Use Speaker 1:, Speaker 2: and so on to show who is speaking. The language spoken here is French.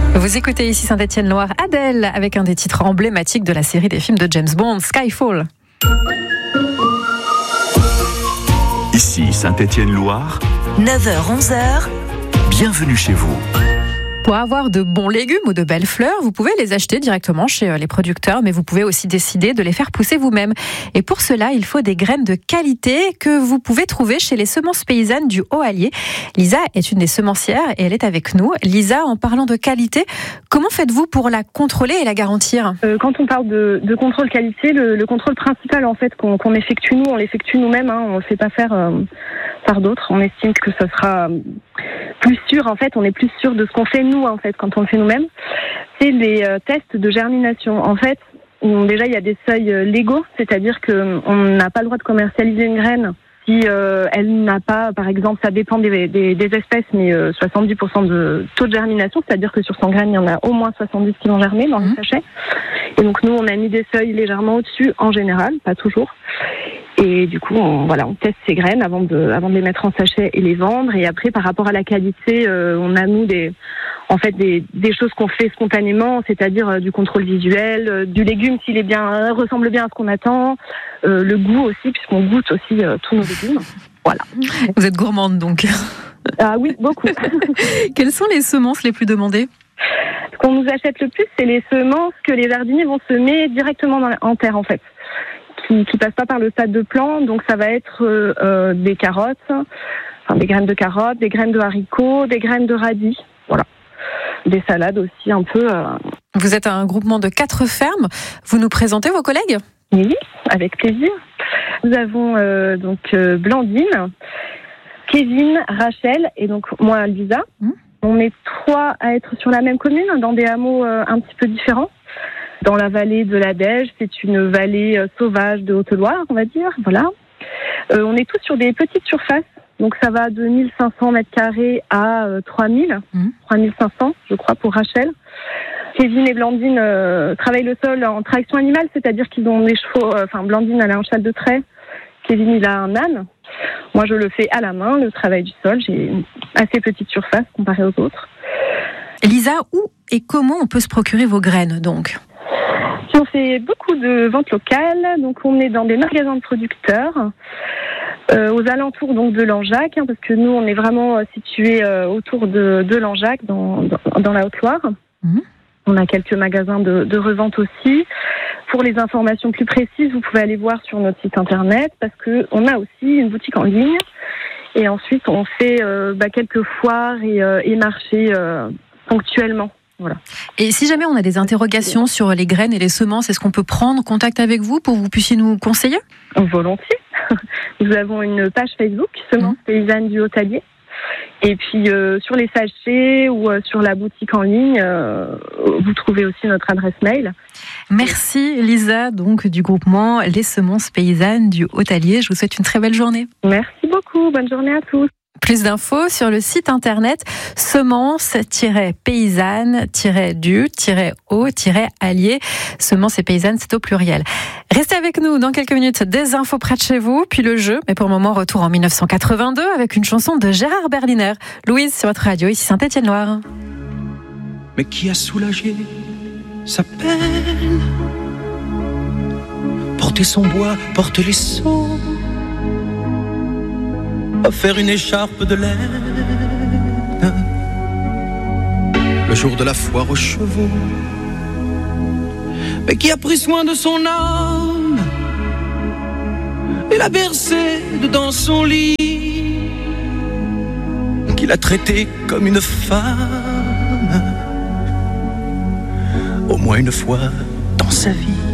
Speaker 1: Vous écoutez ici Saint-Étienne-Loire, Adèle, avec un des titres emblématiques de la série des films de James Bond, Skyfall.
Speaker 2: Ici Saint-Étienne-Loire,
Speaker 3: 9h-11h,
Speaker 2: bienvenue chez vous.
Speaker 1: Pour avoir de bons légumes ou de belles fleurs, vous pouvez les acheter directement chez les producteurs, mais vous pouvez aussi décider de les faire pousser vous-même. Et pour cela, il faut des graines de qualité que vous pouvez trouver chez les semences paysannes du Haut-Allier. Lisa est une des semencières et elle est avec nous. Lisa, en parlant de qualité, comment faites-vous pour la contrôler et la garantir ?
Speaker 4: Quand on parle de contrôle qualité, le contrôle principal en fait qu'on effectue nous, on l'effectue nous-mêmes, on ne le fait pas faire par d'autres. On estime que ça sera plus sûr, en fait, on est plus sûr de ce qu'on fait nous, en fait, quand on le fait nous-mêmes. C'est les tests de germination. En fait, déjà, il y a des seuils légaux, c'est-à-dire qu'on n'a pas le droit de commercialiser une graine si elle n'a pas, par exemple, ça dépend des espèces, mais 70% de taux de germination, c'est-à-dire que sur 100 graines, il y en a au moins 70 qui vont germer dans le sachet. Et donc, nous, on a mis des seuils légèrement au-dessus, en général, pas toujours. Et du coup, on teste ces graines avant de les mettre en sachet et les vendre. Et après, par rapport à la qualité, on a nous des choses qu'on fait spontanément, c'est-à-dire du contrôle visuel, du légume s'il est bien, ressemble bien à ce qu'on attend, le goût aussi, puisqu'on goûte aussi tous nos légumes. Voilà.
Speaker 1: Vous êtes gourmande donc.
Speaker 4: Ah oui, beaucoup.
Speaker 1: Quelles sont les semences les plus demandées ?
Speaker 4: Ce qu'on nous achète le plus, c'est les semences que les jardiniers vont semer directement en terre, en fait. Qui passent pas par le stade de plant, donc ça va être des carottes, enfin des graines de carottes, des graines de haricots, des graines de radis, voilà. Des salades aussi un peu.
Speaker 1: Vous êtes un groupement de 4 fermes. Vous nous présentez vos collègues ?
Speaker 4: Oui, avec plaisir. Nous avons Blandine, Kevin, Rachel et donc moi Lisa. On est 3 à être sur la même commune, dans des hameaux un petit peu différents. Dans la vallée de la Dège, c'est une vallée sauvage de Haute-Loire, on va dire. Voilà. On est tous sur des petites surfaces, donc ça va de 1500 mètres carrés à 3000, 3500, je crois, pour Rachel. Kevin et Blandine travaillent le sol en traction animale, c'est-à-dire qu'ils ont des chevaux. Blandine, elle a un cheval de trait. Kevin, il a un âne. Moi, je le fais à la main, le travail du sol. J'ai une assez petite surface comparée aux autres.
Speaker 1: Lisa, où et comment on peut se procurer vos graines, donc ?
Speaker 4: On fait beaucoup de ventes locales, donc on est dans des magasins de producteurs, aux alentours donc de Langeac, parce que nous on est vraiment situés autour de Langeac, dans la Haute-Loire. On a quelques magasins de revente aussi. Pour les informations plus précises, vous pouvez aller voir sur notre site internet, parce que on a aussi une boutique en ligne. Et ensuite on fait quelques foires et marchés ponctuellement. Voilà.
Speaker 1: Et si jamais on a des interrogations sur les graines et les semences, est-ce qu'on peut prendre contact avec vous pour que vous puissiez nous conseiller ?
Speaker 4: Volontiers. Nous avons une page Facebook, Semences Paysannes du Haut-Allier. Et puis sur les sachets ou sur la boutique en ligne, vous trouvez aussi notre adresse mail.
Speaker 1: Merci Lisa, donc du groupement Les Semences Paysannes du Haut-Allier. Je vous souhaite une très belle journée.
Speaker 4: Merci beaucoup, bonne journée à tous.
Speaker 1: Plus d'infos sur le site internet semences-paysannes-du-haut-allier. Semences et paysannes, c'est au pluriel. Restez avec nous dans quelques minutes, des infos près de chez vous, puis le jeu. Mais pour le moment, retour en 1982 avec une chanson de Gérard Berliner. Louise sur votre radio, ici Saint-Étienne-Loire.
Speaker 5: Mais qui a soulagé sa peine? Porter son bois, porter les seaux, faire une écharpe de laine le jour de la foire aux chevaux. Mais qui a pris soin de son âme et l'a bercée dans son lit, qui l'a traitée comme une femme au moins une fois dans sa vie.